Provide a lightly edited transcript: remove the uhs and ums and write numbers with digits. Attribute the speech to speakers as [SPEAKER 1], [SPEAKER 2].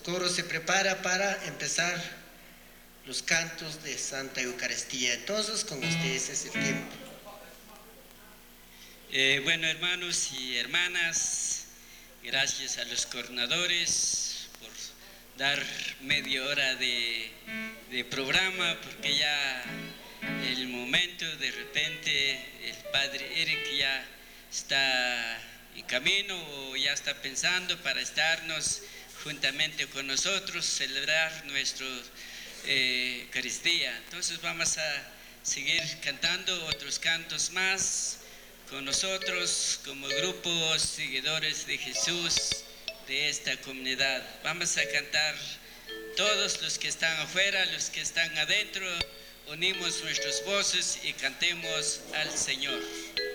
[SPEAKER 1] coro se prepara para empezar los cantos de Santa Eucaristía. Entonces, con ustedes es el tiempo.
[SPEAKER 2] Bueno, hermanos y hermanas, gracias a los coordinadores por dar media hora de programa, porque ya el momento, de repente, el padre Eric ya está en camino o ya está pensando para estarnos juntamente con nosotros, celebrar nuestra Eucaristía. Entonces vamos a seguir cantando otros cantos más con nosotros como grupos seguidores de Jesús de esta comunidad. Vamos a cantar todos los que están afuera, los que están adentro, unimos nuestras voces y cantemos al Señor.